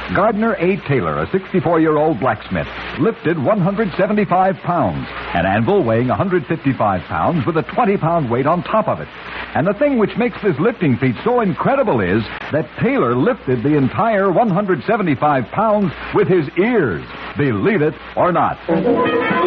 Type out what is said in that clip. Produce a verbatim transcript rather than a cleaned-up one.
Gardner A. Taylor, a sixty-four-year-old blacksmith, lifted one hundred seventy-five pounds, an anvil weighing one hundred fifty-five pounds with a twenty-pound weight on top of it. And the thing which makes this lifting feat so incredible is that Taylor lifted the entire one hundred seventy-five pounds with his ears. Believe it or not.